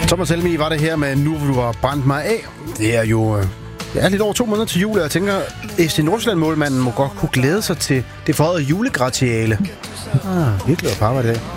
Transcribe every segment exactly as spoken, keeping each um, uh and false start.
Thomas Helmi var det her med Nu du har brændt mig af. Det er jo det er lidt over to måneder til jul, og jeg tænker, F C Nordsjælland-målmanden må godt kunne glæde sig til det forhøjede julegratiale. Ah, virkelig var på arbejde i dag.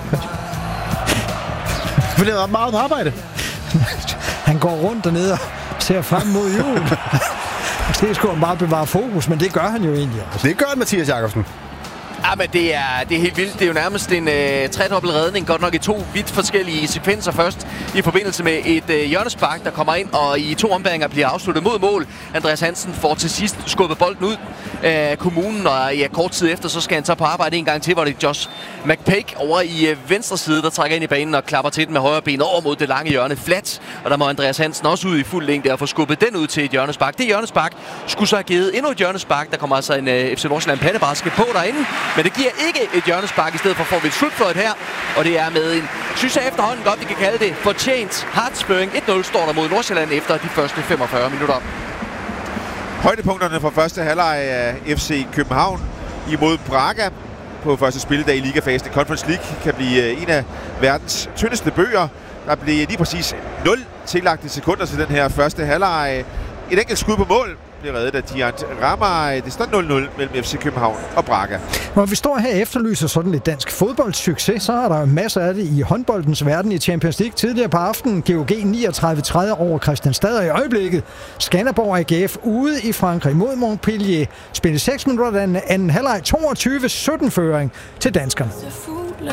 Vi laver meget på arbejde. Han går rundt dernede og ser frem mod jul. Måske skulle han bare bevare fokus, men det gør han jo egentlig også. Det gør han, Mathias Jakobsen. Ja, men det er, det er helt vildt. Det er jo nærmest en øh, tredobbelt redning. Godt nok i to vidt forskellige sekvenser først. I forbindelse med et øh, hjørnespark, der kommer ind, og i to ombæringer bliver afsluttet mod mål. Andreas Hansen får til sidst skubbet bolden ud af kommunen, og ja, kort tid efter, så skal han så på arbejde en gang til, hvor det er Josh McPake over i øh, venstre side, der trækker ind i banen og klapper til den med højre ben over mod det lange hjørne flat. Og der må Andreas Hansen også ud i fuld længde og få skubbet den ud til et hjørnespark. Det hjørnespark skulle så have givet endnu et hjørnespark. Der kommer altså en øh, F C Nordsjælland pandebasket på derinde. Men det giver ikke et hjørnespark. I stedet for får vi et slutfløjt her. Og det er med en, synes jeg efterhånden godt, vi kan kalde det, fortjent hardspørring. et nul står der mod Nordsjælland efter de første femogfyrre minutter. Højdepunkterne fra første halvleg af F C København imod Braga på første spilledag i ligafasen. Conference League kan blive en af verdens tyndeste bøger. Der blev lige præcis nul tillagte sekunder til den her første halvleg. Et enkelt skud på mål bliver reddet af Diant Ramay. Det står nul nul mellem F C København og Braga. Når vi står her og efterlyser sådan lidt dansk fodboldsucces, så er der masser af det i håndboldens verden i Champions League. Tidligere på aftenen G O G niogtredive tredive over Kristianstad, og i øjeblikket Skanderborg A G F ude i Frankrig mod Montpellier. Spillet seks minutter af anden halvleg, toogtyve sytten føring til danskerne.